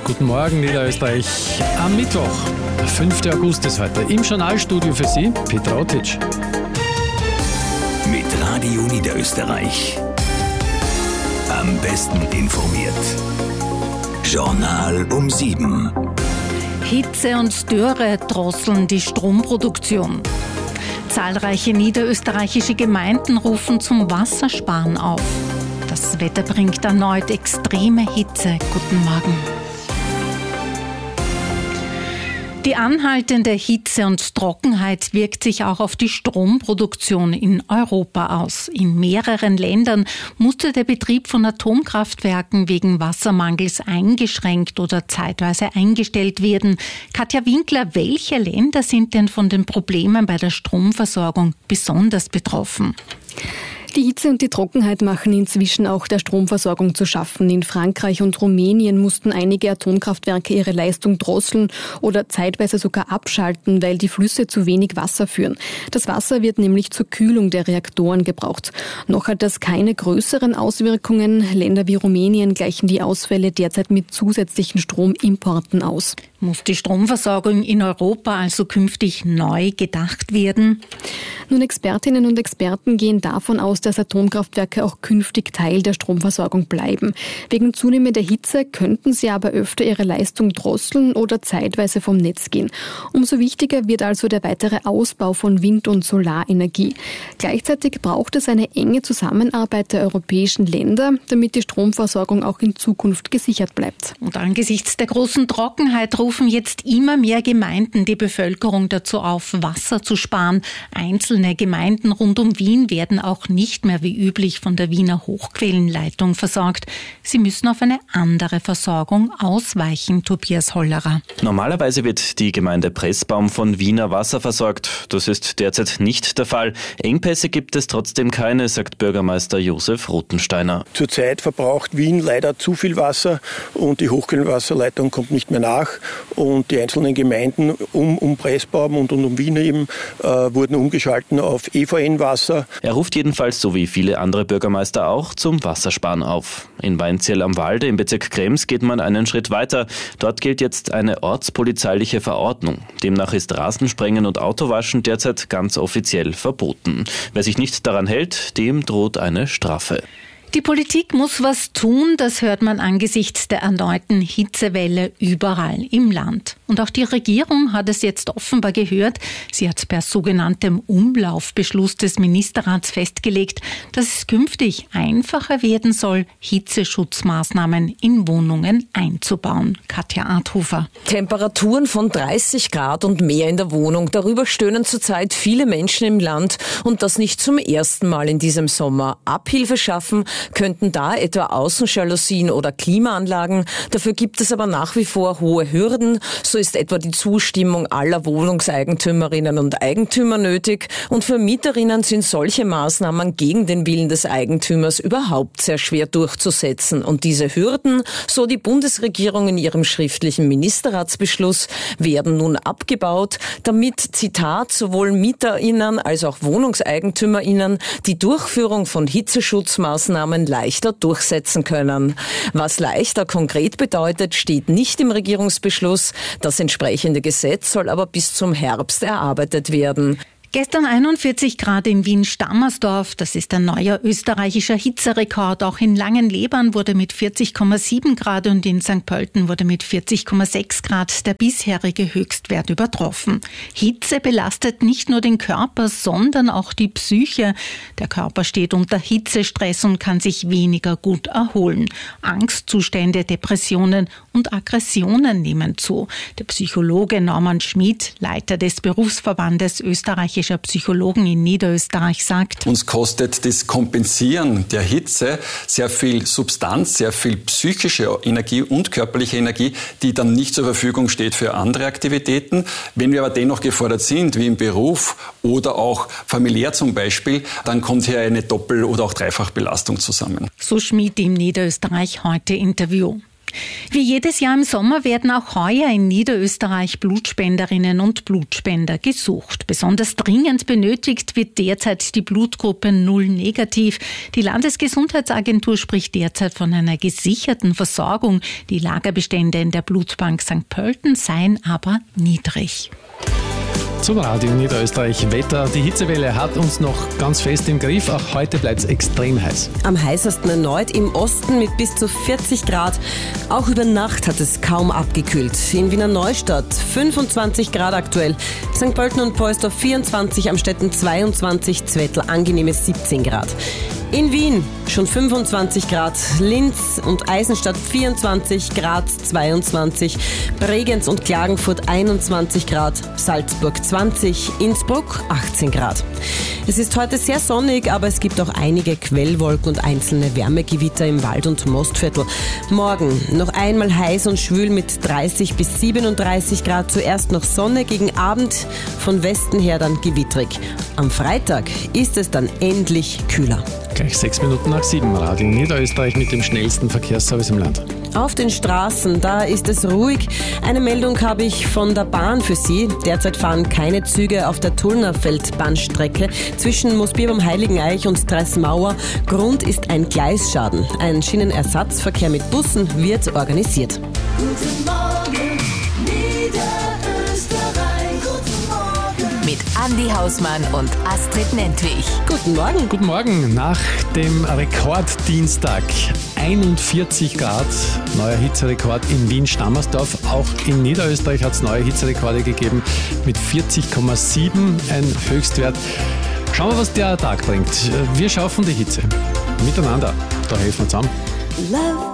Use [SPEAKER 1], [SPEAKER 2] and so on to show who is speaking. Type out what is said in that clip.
[SPEAKER 1] Guten Morgen, Niederösterreich. Am Mittwoch, der 5. August ist heute. Im Journalstudio für Sie, Peter Ottitsch.
[SPEAKER 2] Mit Radio Niederösterreich. Am besten informiert. Journal um 7.
[SPEAKER 3] Hitze und Dürre drosseln die Stromproduktion. Zahlreiche niederösterreichische Gemeinden rufen zum Wassersparen auf. Das Wetter bringt erneut extreme Hitze. Guten Morgen. Die anhaltende Hitze und Trockenheit wirkt sich auch auf die Stromproduktion in Europa aus. In mehreren Ländern musste der Betrieb von Atomkraftwerken wegen Wassermangels eingeschränkt oder zeitweise eingestellt werden. Katja Winkler, welche Länder sind denn von den Problemen bei der Stromversorgung besonders betroffen?
[SPEAKER 4] Die Hitze und die Trockenheit machen inzwischen auch der Stromversorgung zu schaffen. In Frankreich und Rumänien mussten einige Atomkraftwerke ihre Leistung drosseln oder zeitweise sogar abschalten, weil die Flüsse zu wenig Wasser führen. Das Wasser wird nämlich zur Kühlung der Reaktoren gebraucht. Noch hat das keine größeren Auswirkungen. Länder wie Rumänien gleichen die Ausfälle derzeit mit zusätzlichen Stromimporten aus.
[SPEAKER 3] Muss die Stromversorgung in Europa also künftig neu gedacht werden?
[SPEAKER 4] Nun, Expertinnen und Experten gehen davon aus, dass Atomkraftwerke auch künftig Teil der Stromversorgung bleiben. Wegen zunehmender Hitze könnten sie aber öfter ihre Leistung drosseln oder zeitweise vom Netz gehen. Umso wichtiger wird also der weitere Ausbau von Wind- und Solarenergie. Gleichzeitig braucht es eine enge Zusammenarbeit der europäischen Länder, damit die Stromversorgung auch in Zukunft gesichert bleibt.
[SPEAKER 3] Und angesichts der großen Trockenheit rufen jetzt immer mehr Gemeinden die Bevölkerung dazu auf, Wasser zu sparen. Einzelne Gemeinden rund um Wien werden auch nicht mehr wie üblich von der Wiener Hochquellenleitung versorgt. Sie müssen auf eine andere Versorgung ausweichen, Tobias Hollerer.
[SPEAKER 5] Normalerweise wird die Gemeinde Pressbaum von Wiener Wasser versorgt. Das ist derzeit nicht der Fall. Engpässe gibt es trotzdem keine, sagt Bürgermeister Josef Rothensteiner.
[SPEAKER 6] Zurzeit verbraucht Wien leider zu viel Wasser und die Hochquellenwasserleitung kommt nicht mehr nach. Und die einzelnen Gemeinden um Pressbaum und um Wien eben wurden umgeschalten auf EVN-Wasser.
[SPEAKER 5] Er ruft jedenfalls, so wie viele andere Bürgermeister auch, zum Wassersparen auf. In Weinzierl am Walde im Bezirk Krems geht man einen Schritt weiter. Dort gilt jetzt eine ortspolizeiliche Verordnung. Demnach ist Rasensprengen und Autowaschen derzeit ganz offiziell verboten. Wer sich nicht daran hält, dem droht eine Strafe.
[SPEAKER 3] Die Politik muss was tun, das hört man angesichts der erneuten Hitzewelle überall im Land. Und auch die Regierung hat es jetzt offenbar gehört. Sie hat per sogenanntem Umlaufbeschluss des Ministerrats festgelegt, dass es künftig einfacher werden soll, Hitzeschutzmaßnahmen in Wohnungen einzubauen. Katja Arthofer.
[SPEAKER 7] Temperaturen von 30 Grad und mehr in der Wohnung. Darüber stöhnen zurzeit viele Menschen im Land und das nicht zum ersten Mal in diesem Sommer. Abhilfe schaffen könnten da etwa Außenjalousien oder Klimaanlagen. Dafür gibt es aber nach wie vor hohe Hürden. So ist etwa die Zustimmung aller Wohnungseigentümerinnen und Eigentümer nötig. Und für Mieterinnen sind solche Maßnahmen gegen den Willen des Eigentümers überhaupt sehr schwer durchzusetzen. Und diese Hürden, so die Bundesregierung in ihrem schriftlichen Ministerratsbeschluss, werden nun abgebaut, damit, Zitat, sowohl MieterInnen als auch WohnungseigentümerInnen die Durchführung von Hitzeschutzmaßnahmen leichter durchsetzen können. Was leichter konkret bedeutet, steht nicht im Regierungsbeschluss. Das entsprechende Gesetz soll aber bis zum Herbst erarbeitet werden.
[SPEAKER 3] Gestern 41 Grad in Wien-Stammersdorf, das ist ein neuer österreichischer Hitzerekord. Auch in Langenlebern wurde mit 40,7 Grad und in St. Pölten wurde mit 40,6 Grad der bisherige Höchstwert übertroffen. Hitze belastet nicht nur den Körper, sondern auch die Psyche. Der Körper steht unter Hitzestress und kann sich weniger gut erholen. Angstzustände, Depressionen und Aggressionen nehmen zu. Der Psychologe Norman Schmid, Leiter des Berufsverbandes österreichischer Psychologen in Niederösterreich, sagt:
[SPEAKER 8] Uns kostet das Kompensieren der Hitze sehr viel Substanz, sehr viel psychische Energie und körperliche Energie, die dann nicht zur Verfügung steht für andere Aktivitäten. Wenn wir aber dennoch gefordert sind, wie im Beruf oder auch familiär zum Beispiel, dann kommt hier eine Doppel- oder auch Dreifachbelastung zusammen.
[SPEAKER 3] So Schmid im Niederösterreich heute Interview. Wie jedes Jahr im Sommer werden auch heuer in Niederösterreich Blutspenderinnen und Blutspender gesucht. Besonders dringend benötigt wird derzeit die Blutgruppe 0 negativ. Die Landesgesundheitsagentur spricht derzeit von einer gesicherten Versorgung. Die Lagerbestände in der Blutbank St. Pölten seien aber niedrig.
[SPEAKER 1] Zum Radio Niederösterreich Wetter. Die Hitzewelle hat uns noch ganz fest im Griff. Auch heute bleibt es extrem heiß.
[SPEAKER 9] Am heißesten erneut im Osten mit bis zu 40 Grad. Auch über Nacht hat es kaum abgekühlt. In Wiener Neustadt 25 Grad aktuell. St. Pölten und Poisdorf 24, Amstetten 22, Zwettl angenehme 17 Grad. In Wien schon 25 Grad, Linz und Eisenstadt 24 Grad 22, Bregenz und Klagenfurt 21 Grad, Salzburg 20, Innsbruck 18 Grad. Es ist heute sehr sonnig, aber es gibt auch einige Quellwolken und einzelne Wärmegewitter im Wald- und Mostviertel. Morgen noch einmal heiß und schwül mit 30 bis 37 Grad. Zuerst noch Sonne, gegen Abend von Westen her dann gewittrig. Am Freitag ist es dann endlich kühler.
[SPEAKER 1] Gleich 6 Minuten nach 7. Radio Niederösterreich mit dem schnellsten Verkehrsservice im Land.
[SPEAKER 9] Auf den Straßen, da ist es ruhig. Eine Meldung habe ich von der Bahn für Sie. Derzeit fahren keine Züge auf der Tullnerfeld-Bahnstrecke zwischen Moosbier beim Heiligeneich und Dreismauer. Grund ist ein Gleisschaden. Ein Schienenersatzverkehr mit Bussen wird organisiert.
[SPEAKER 10] Guten Morgen, Niederösterreich. Guten Morgen. Mit Andi Hausmann und Astrid Nentwich.
[SPEAKER 9] Guten Morgen.
[SPEAKER 1] Guten Morgen. Nach dem Rekorddienstag 41 Grad, neuer Hitzerekord in Wien-Stammersdorf. Auch in Niederösterreich hat es neue Hitzerekorde gegeben mit 40,7, ein Höchstwert. Schauen wir, was der Tag bringt. Wir schaffen die Hitze. Miteinander. Da helfen wir zusammen.
[SPEAKER 10] Love